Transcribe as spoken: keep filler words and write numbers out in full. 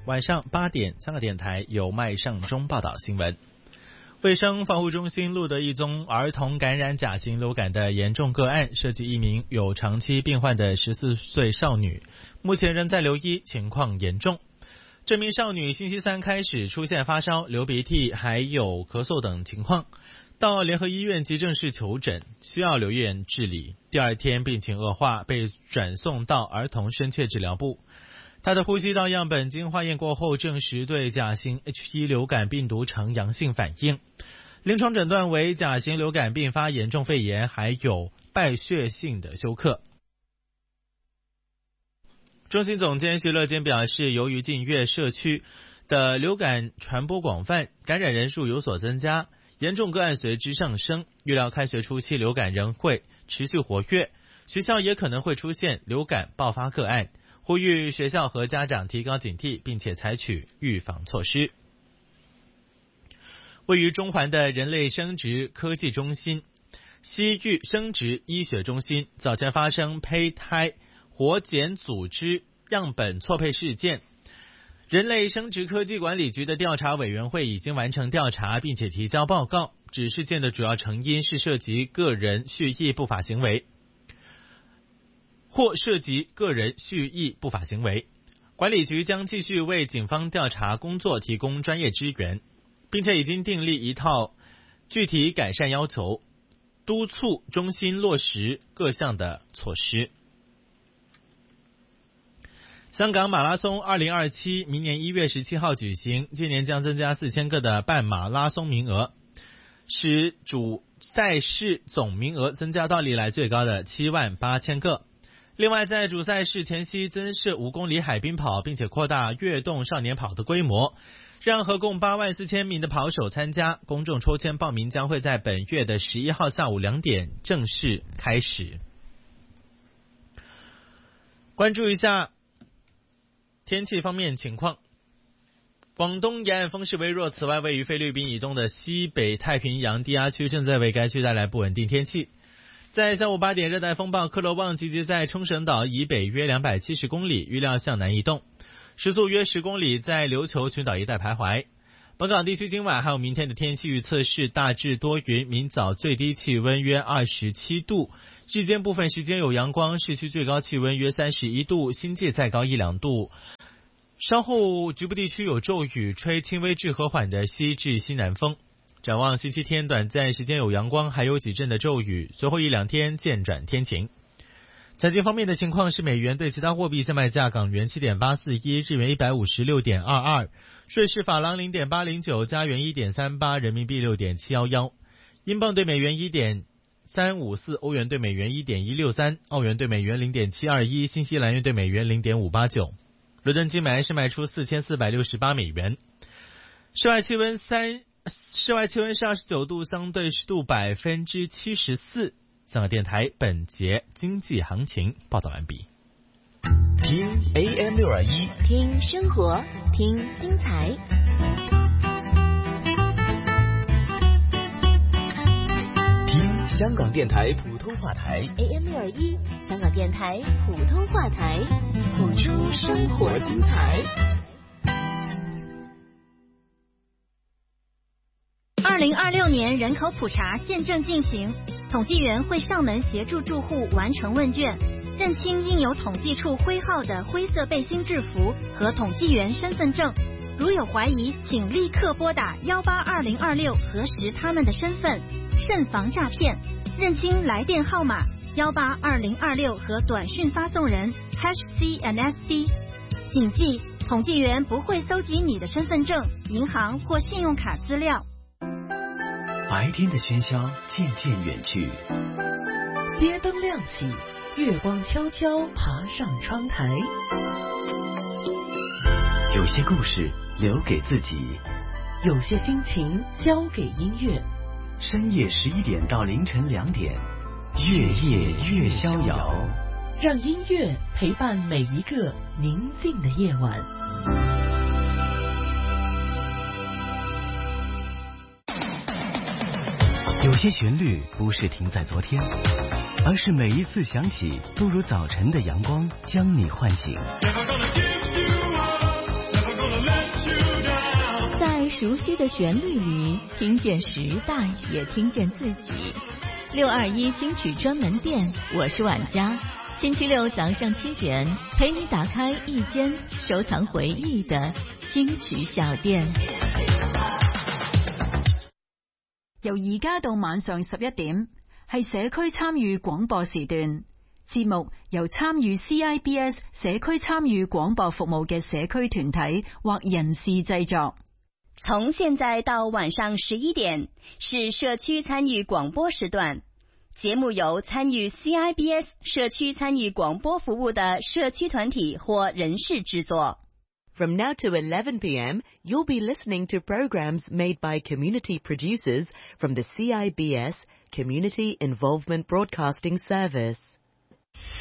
晚上八点，香港电台由麦尚中报道新闻。卫生防护中心录得一宗儿童感染甲型流感的严重个案，涉及一名有长期病患的十四岁少女，目前仍在留医，情况严重。这名少女星期三开始出现发烧、流鼻涕还有咳嗽等情况，到联合医院急诊室求诊，需要留院治理。第二天病情恶化，被转送到儿童深切治疗部。他的呼吸道样本经化验过后证实对甲型 H 一 流感病毒呈阳性反应，临床诊断为甲型流感并发严重肺炎，还有败血性的休克。中心总监徐乐坚表示，由于近月社区的流感传播广泛，感染人数有所增加，严重个案随之上升，预料开学初期流感仍会持续活跃，学校也可能会出现流感爆发个案，呼吁学校和家长提高警惕，并且采取预防措施。位于中环的人类生殖科技中心西域生殖医学中心早前发生胚胎活检组织样本错配事件，人类生殖科技管理局的调查委员会已经完成调查，并且提交报告，指事件的主要成因是涉及个人蓄意不法行为或涉及个人蓄意不法行为，管理局将继续为警方调查工作提供专业支援，并且已经订立一套具体改善要求，督促中心落实各项的措施。香港马拉松二零二七明年一月十七号举行，今年将增加四千个的半马拉松名额，使主赛事总名额增加到历来最高的七万八千个。另外，在主赛事前夕增设五公里海滨跑，并且扩大跃动少年跑的规模，让合共八万四千名的跑手参加。公众抽签报名将会在本月的十一号下午两点正式开始。关注一下天气方面情况，广东沿岸风势微弱，此外位于菲律宾以东的西北太平洋低压区正在为该区带来不稳定天气。在下午八点，热带风暴克罗旺集结在冲绳岛以北约两百七十公里，预料向南移动，时速约十公里，在琉球群岛一带徘徊。本港地区今晚还有明天的天气预测是大致多云，明早最低气温约二十七度，日间部分时间有阳光，市区最高气温约三十一度，新界再高一两度。稍后局部地区有骤雨，吹轻微至和缓的西至西南风。展望星期天短暂时间有阳光，还有几阵的骤雨，随后一两天渐转天晴。财经方面的情况是，美元对其他货币现卖价：港元 七点八四一， 日元 一百五十六点二二， 瑞士法郎 零点八零九， 加元 一点三八， 人民币 六点七一一， 英镑对美元 一点三五四， 欧元对美元 一点一六三， 澳元对美元 零点七二一， 新西兰元对美元 零点五八九。伦敦金买是卖出四千四百六十八美元。室外气温三室外气温是二十九度，相对湿度百分之七十四。香港电台本节经济行情报道完毕。 听 A M 六二一， 听生活，听精彩。 听香港电台普通话台 A M 六二一，香港电台普通话台，谱出生活精彩。 二零二六年人口普查现正进行，统计员会上门协助住户完成问卷，认清应有统计处徽号的灰色背心制服和统计员身份证。如有怀疑，请立刻拨打一八二零二六核实他们的身份，慎防诈骗。认清来电号码一八二零二六和短讯发送人 C N S D。 谨记，统计员不会搜集你的身份证、银行或信用卡资料。 白天的喧嚣渐渐远去， 街灯亮起，月光悄悄爬上窗台。 有些故事留给自己， 有些心情交给音乐。 深夜十一点到凌晨两点，月夜越逍遥， 让音乐陪伴每一个宁静的夜晚。 有些旋律不是停在昨天，而是每一次响起，都如早晨的阳光将你唤醒。 熟悉的旋律里，听见时代，也听见自己。六二一金曲专门店，我是婉佳。星期六早上七點，陪你打開一間收藏回憶的金曲小店。 由而家到晚上十一點，係社區參與廣播時段。節目由參與 C I B S 社區參與廣播服務嘅社區團體或人士製作。 從現在到晚上十一點，是社區參與廣播時段。節目由參與 C I B S 社區參與廣播服務的社區團體或人士製作。 From now to eleven p.m., you'll be listening to programs made by community producers from the C I B S Community Involvement Broadcasting Service.